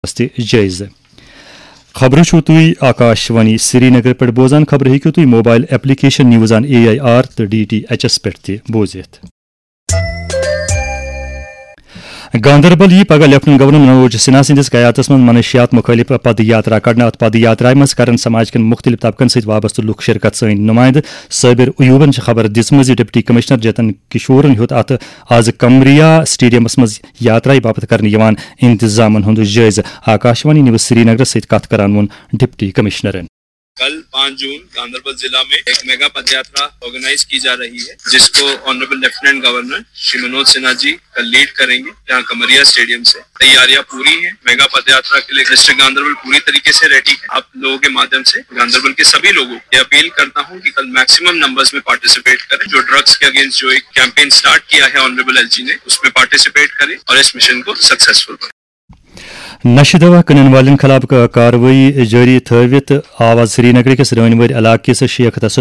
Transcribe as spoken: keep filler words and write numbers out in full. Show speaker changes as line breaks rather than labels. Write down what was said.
جائزہ خبر چھو تھی آکاشوانی سری نگر پہ بوزان خبر ہیکو تھی mobile application news on a I R تو ڈی ٹی ایچ ایس پہ تہ بوزت گاندربل یہ پگہ لیفٹنٹ گورنر منوج سنہا سندس قیادت من منشیات مخالف پد یاترا کڑنا ات پد یاترا مز کرن سماج کن مختلف طبقن ست وابستہ لوک شرکت سن نمائندہ صابر ایوبن خبر دژمژ ڈپٹی کمشنر جتن کشورن ہیوت ات آز کمریا سٹیڈیمس مز یاترائی باپت کرنے یوان انتظامن ہند جائزہ آکاشوانی نیوز سری نگر ست کت کران ون ڈپٹی کمشنرن
کل پانچ جون گاندربل ضلع میں ایک میگا پد یاترا آرگنائز کی جا رہی ہے جس کو آنریبل لیفٹیننٹ گورنر شری منوج سنہا جی کل لیڈ کریں گے جہاں کمریا اسٹیڈیم سے تیاریاں پوری ہیں. میگا پد یاترا کے لیے ڈسٹرکٹ گاندربل پوری طریقے سے ریڈی ہے. آپ لوگوں کے مادھیم سے گاندربل کے سبھی لوگوں کو یہ اپیل کرتا ہوں کہ کل میکسیمم نمبرز میں پارٹیسپیٹ کریں. جو ڈرگس کے اگینسٹ جو ایک کیمپین سٹارٹ کیا ہے آنریبل ایل جی نے اس میں پارٹیسپیٹ کریں اور اس مشن کو سکسیسفل بنائیں.
نشہ دوا کٕنن والٮ۪ن خلاف کاروٲیی جاری تھٲوِتھ آو سری نگر کِس رٲنۍ وٲرۍ علاقہٕ کِس شیخ